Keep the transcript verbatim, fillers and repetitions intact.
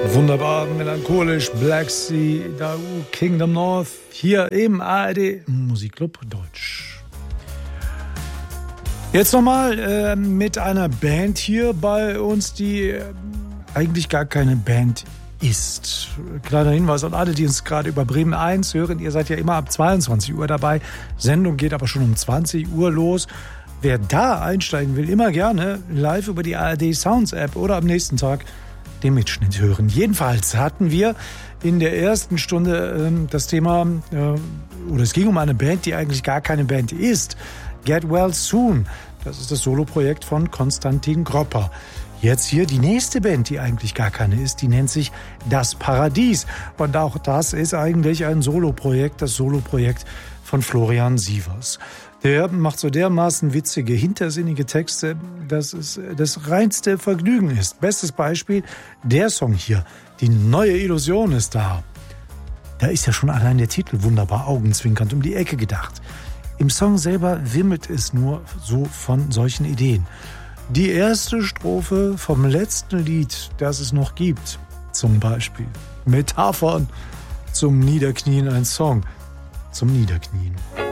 Wunderbar, melancholisch, Black Sea, Dau, Kingdom North, hier im A R D Musikclub Deutsch. Jetzt nochmal äh, mit einer Band hier bei uns, die äh, eigentlich gar keine Band ist. Kleiner Hinweis an alle, die uns gerade über Bremen eins hören, ihr seid ja immer ab zweiundzwanzig Uhr dabei, Sendung geht aber schon um zwanzig Uhr los. Wer da einsteigen will, immer gerne live über die A R D Sounds App oder am nächsten Tag den Mitschnitt hören. Jedenfalls hatten wir in der ersten Stunde äh, das Thema, äh, oder es ging um eine Band, die eigentlich gar keine Band ist. Get Well Soon. Das ist das Soloprojekt von Konstantin Gropper. Jetzt hier die nächste Band, die eigentlich gar keine ist, die nennt sich Das Paradies. Und auch das ist eigentlich ein Soloprojekt, das Soloprojekt von Florian Sievers. Der macht so dermaßen witzige, hintersinnige Texte, dass es das reinste Vergnügen ist. Bestes Beispiel, der Song hier, Die neue Illusion ist da. Da ist ja schon allein der Titel wunderbar augenzwinkernd um die Ecke gedacht. Im Song selber wimmelt es nur so von solchen Ideen. Die erste Strophe vom letzten Lied, das es noch gibt, zum Beispiel Metaphern zum Niederknien, ein Song zum Niederknien.